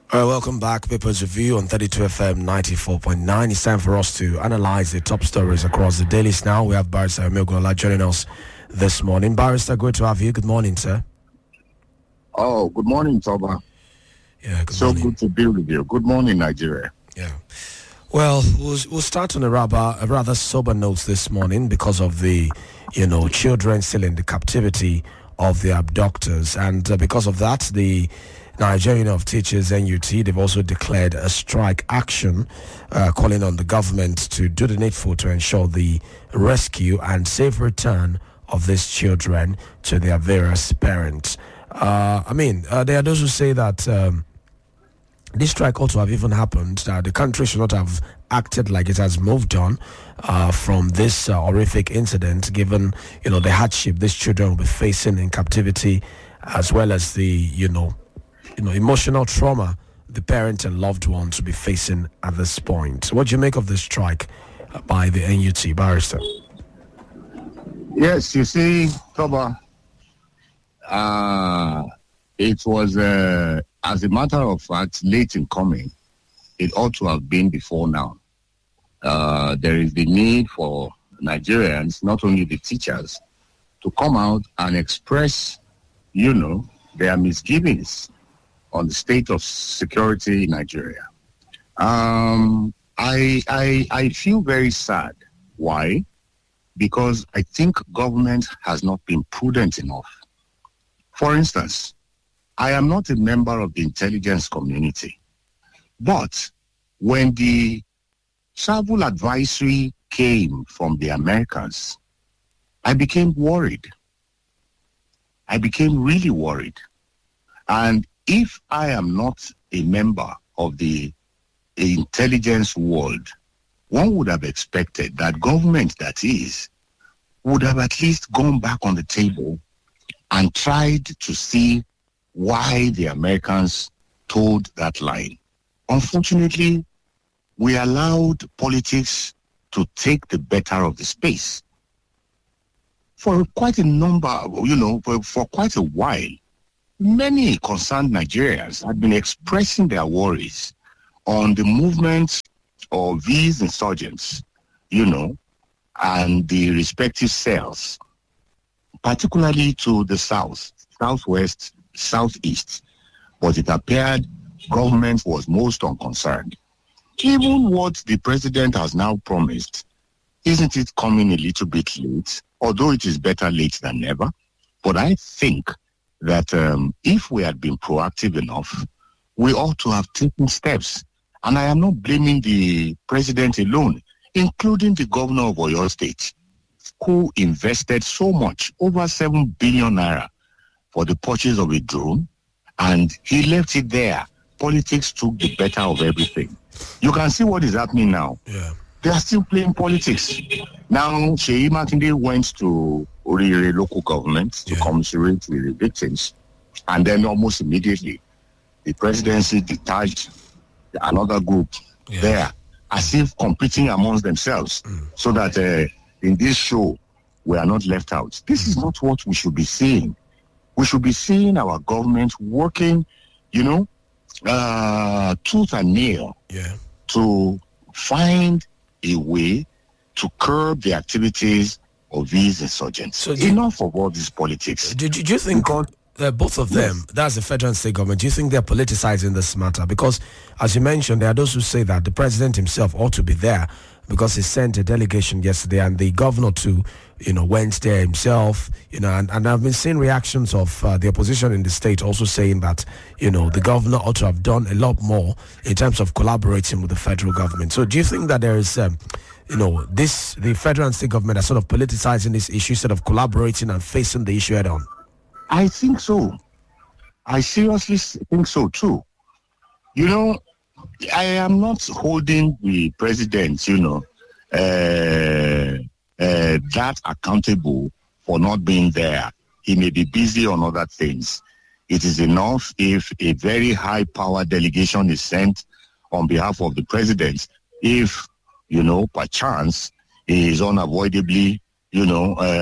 Welcome back, Papers Review on 32 FM 94.9. It's time for us to analyze the top stories across the dailies now. We have Barrister Emil joining us this morning. Barrister, good to have you. Good morning, sir. Oh, good morning, Toba. Yeah, good morning. Good to be with you. Good morning, Nigeria. Yeah. Well, we'll start on a rather sober note this morning because of the, children still in the captivity of the abductors. And because of that, the Nigerian Union of Teachers, NUT, they've also declared a strike action, calling on the government to do the needful to ensure the rescue and safe return of these children to their various parents. There are those who say that this strike ought to have even happened, that the country should not have acted like it has moved on from this horrific incident, given, the hardship these children will be facing in captivity, as well as the, emotional trauma the parents and loved ones will be facing at this point. So what do you make of this strike by the NUT, Barrister? Yes, you see, Toba, it was, as a matter of fact, late in coming. It ought to have been before now. There is the need for Nigerians, not only the teachers, to come out and express, their misgivings on the state of security in Nigeria. I feel very sad. Why? Because I think government has not been prudent enough. For instance, I am not a member of the intelligence community, but when the travel advisory came from the Americans, I became worried. I became really worried. And if I am not a member of the intelligence world, one would have expected that government, that is, would have at least gone back on the table and tried to see why the Americans told that line. Unfortunately, we allowed politics to take the better of the space. For quite a number, for quite a while, many concerned Nigerians had been expressing their worries on the movement of these insurgents, and the respective cells, particularly to the south, southwest, southeast. But it appeared government was most unconcerned. Even what the president has now promised, isn't it coming a little bit late? Although it is better late than never. But I think that if we had been proactive enough, we ought to have taken steps. And I am not blaming the president alone, including the governor of Oyo State, who invested so much, over 7 billion naira, for the purchase of a drone, and he left it there. Politics took the better of everything. You can see what is happening now. Yeah. They are still playing politics. Now, Seyi Makinde went to Orire local government to commiserate with the victims, and then almost immediately, the presidency detached another group there, as if competing amongst themselves, so that in this show, we are not left out. This is not what we should be seeing. We should be seeing our government working, tooth and nail to find a way to curb the activities of these insurgents. So enough of all this politics. Do you think both of them, that's the federal and state government, do you think they're politicizing this matter? Because, as you mentioned, there are those who say that the president himself ought to be there because he sent a delegation yesterday, and the governor too, went there himself, and I've been seeing reactions of the opposition in the state also saying that, the governor ought to have done a lot more in terms of collaborating with the federal government. So do you think that there is, the federal and state government are sort of politicizing this issue instead of collaborating and facing the issue head on? I think so. I seriously think so too. I am not holding the president, that accountable for not being there. He may be busy on other things. It is enough if a very high power delegation is sent on behalf of the president. If, perchance, he is unavoidably,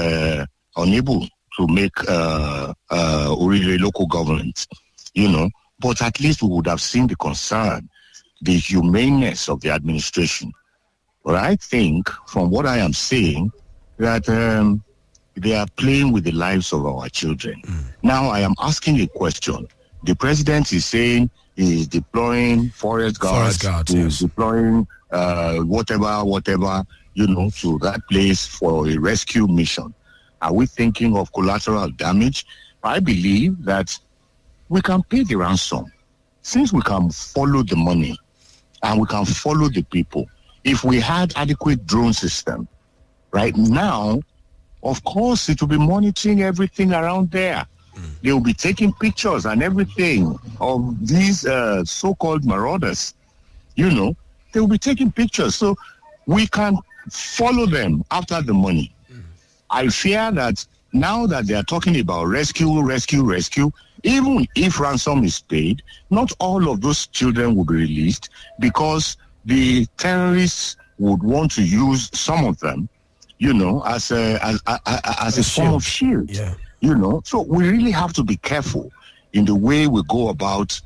unable to make Orire local government, but at least we would have seen the concern, the humaneness of the administration. But I think, from what I am seeing, that they are playing with the lives of our children. Now, I am asking a question. The president is saying he is deploying forest guards, yes. deploying whatever, to that place for a rescue mission. Are we thinking of collateral damage? I believe that we can pay the ransom. Since we can follow the money and we can follow the people, if we had adequate drone system, right now, of course, it will be monitoring everything around there. They will be taking pictures and everything of these so-called marauders. They will be taking pictures. So we can follow them after the money. I fear that now that they are talking about rescue, even if ransom is paid, not all of those children will be released because the terrorists would want to use some of them, as a form of shield. Yeah. So we really have to be careful in the way we go about,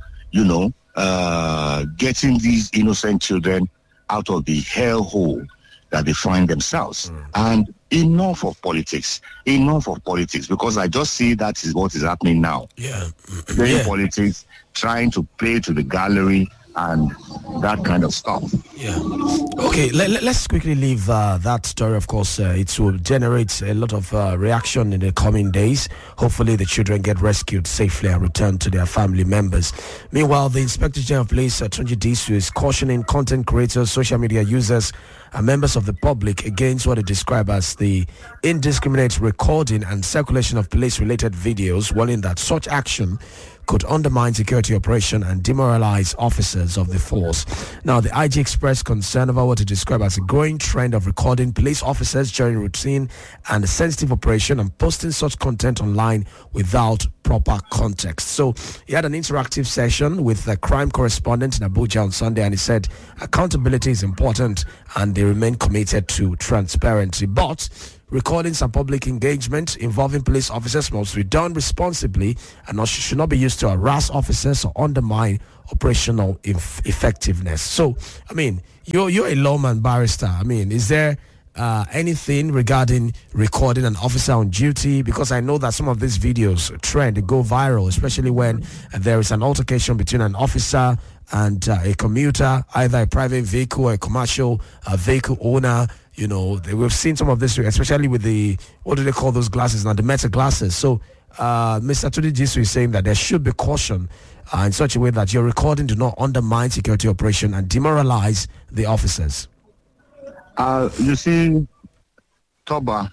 getting these innocent children out of the hellhole that they find themselves. And enough of politics, because I just see that is what is happening now. Yeah. Playing politics, trying to play to the gallery and that kind of stuff. Yeah. Okay, let's quickly leave that story. Of course, it will generate a lot of reaction in the coming days. Hopefully, the children get rescued safely and returned to their family members. Meanwhile, the Inspector General of Police, Tunji Disu, is cautioning content creators, social media users, and members of the public against what they describe as the indiscriminate recording and circulation of police-related videos, warning that such action could undermine security operation and demoralize officers of the force. Now, the IG expressed concern over what he described as a growing trend of recording police officers during routine and sensitive operation and posting such content online without proper context. So he had an interactive session with the crime correspondent in Abuja on Sunday, and he said accountability is important and they remain committed to transparency. But recordings and public engagement involving police officers must be done responsibly and should not be used to harass officers or undermine operational effectiveness. So, you're a lawman, barrister. Is there anything regarding recording an officer on duty? Because I know that some of these videos trend, they go viral, especially when there is an altercation between an officer and a commuter, either a private vehicle or a commercial vehicle owner. We've seen some of this, especially with the, what do they call those glasses now, the meta glasses. So Mr. Tunji Disu is saying that there should be caution in such a way that your recording do not undermine security operation and demoralize the officers. You see, Toba,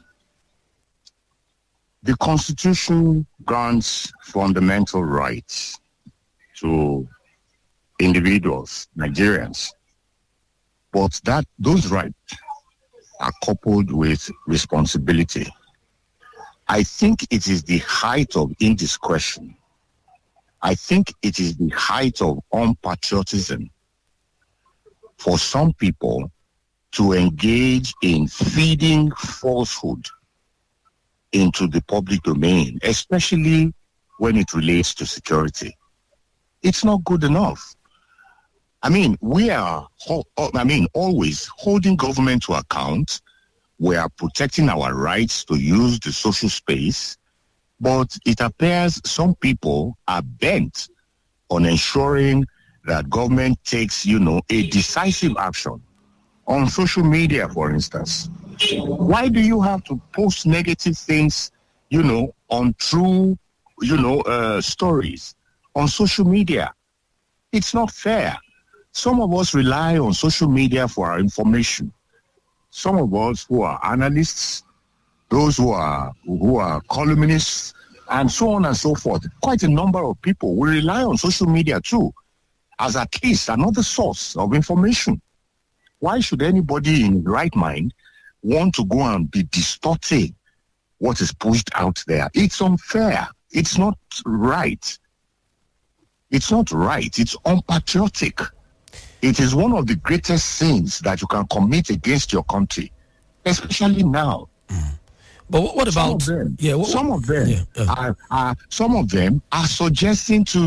the Constitution grants fundamental rights to individuals, Nigerians, but those rights are coupled with responsibility. I think it is the height of indiscretion. I think it is the height of unpatriotism for some people to engage in feeding falsehood into the public domain, especially when it relates to security. It's not good enough. We are, always holding government to account. We are protecting our rights to use the social space, but it appears some people are bent on ensuring that government takes, a decisive action on social media, for instance. Why do you have to post negative things, on true, stories on social media? It's not fair. Some of us rely on social media for our information. Some of us who are analysts, those who are columnists, and so on and so forth. Quite a number of people will rely on social media too, as at least another source of information. Why should anybody in the right mind want to go and be distorting what is pushed out there? It's unfair. It's not right. It's not right. It's unpatriotic. It is one of the greatest sins that you can commit against your country, especially now. But what about some of them? Some of them are suggesting to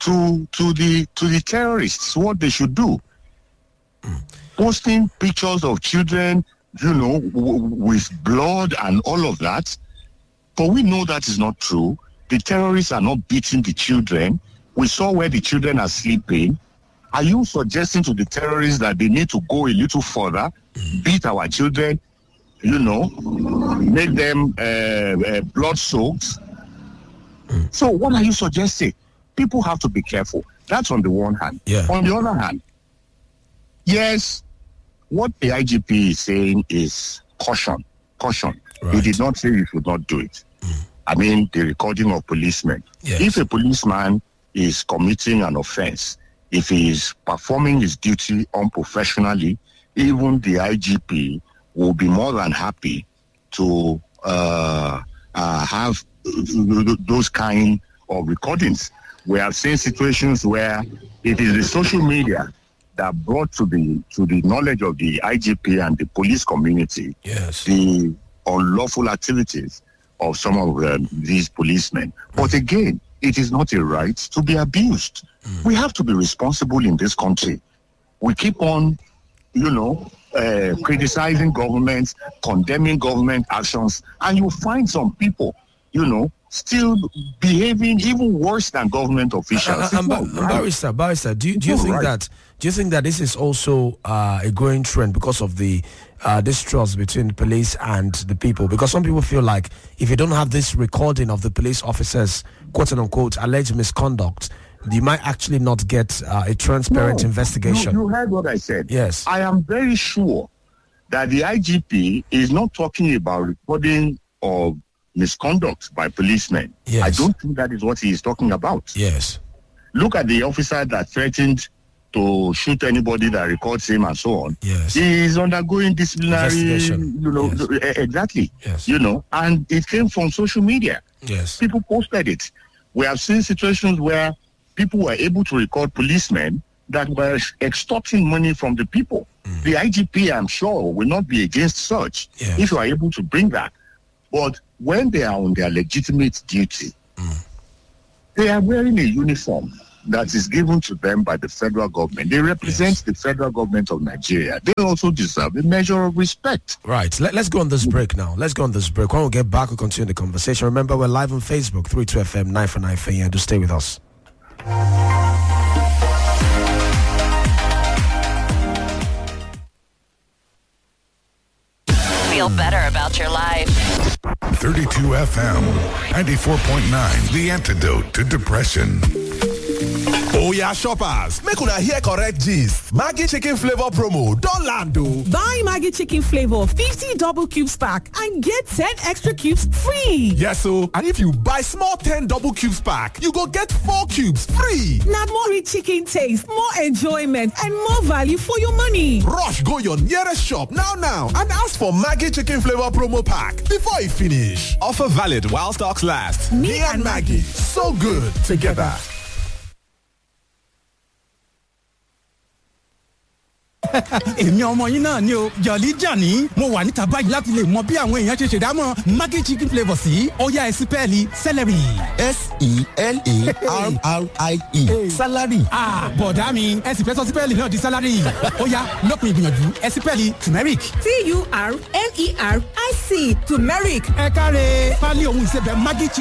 to the terrorists what they should do. Posting pictures of children, with blood and all of that. But we know that is not true. The terrorists are not beating the children. We saw where the children are sleeping. Are you suggesting to the terrorists that they need to go a little further, beat our children, make them blood-soaked? So what are you suggesting? People have to be careful. That's on the one hand. Yeah. On the other hand, yes, what the IGP is saying is caution. Right. He did not say you should not do it. I mean, the recording of policemen. Yes. If a policeman is committing an offense, if he is performing his duty unprofessionally, even the IGP will be more than happy to have those kind of recordings. We have seen situations where it is the social media that brought to the knowledge of the IGP and the police community the unlawful activities of some of these policemen. But again, it is not a right to be abused. We have to be responsible in this country. We keep on, criticizing governments, condemning government actions, and you find some people, still behaving even worse than government officials. Barrister, do you think that this is also a growing trend because of the distrust between the police and the people? Because some people feel like if you don't have this recording of the police officers, quote unquote, alleged misconduct, you might actually not get a transparent investigation. You heard what I said. Yes. I am very sure that the IGP is not talking about recording of misconduct by policemen. Yes. I don't think that is what he is talking about. Yes. Look at the officer that threatened to shoot anybody that records him and so on. Yes. He is undergoing disciplinary, yes. Exactly. Yes. And it came from social media. Yes. People posted it. We have seen situations where people were able to record policemen that were extorting money from the people. The IGP, I'm sure, will not be against such if you are able to bring that. But when they are on their legitimate duty, they are wearing a uniform that is given to them by the federal government. They represent the federal government of Nigeria. They also deserve a measure of respect. Right. Let's go on this break now. When we get back, we'll continue the conversation. Remember, we're live on Facebook, 32FM 949 FAN. Do stay with us. Feel better about your life. 32 FM, 94.9, the antidote to depression. Oya shoppers, make una hear correct gist. Maggi chicken flavor promo don land o. Buy Maggi chicken flavor 50 double cubes pack and get 10 extra cubes free. Yes o, and if you buy small 10 double cubes pack, you go get 4 cubes free. Na more rich chicken taste, more enjoyment and more value for your money. Rush go your nearest shop now and ask for Maggi chicken flavor promo pack before e finish. Offer valid while stocks last. Me and Maggi, so good together. èmi ọmọ yín náà ni o Jolly Johnny mo wà níta báyìí láti lè mọ bí àwọn èèyàn ṣe ṣèdámọ̀ Maggi chicken flavour sí ọ̀yá ẹ̀sìpẹ́ẹ̀lì celery. S-E-L-A-R-R-I-E salary. Bọ̀dá mi ẹ̀sìpẹ́ sọ sípẹ́ẹ̀lì náà di salary. Ọ̀yá lópin ìgbìyànjú ẹ̀sìpẹ́ẹ̀lì turmeric. T-U-R-M-E-R-I-C turmeric. ẹ káre pálí ohun ìsebẹ̀ Maggi chicken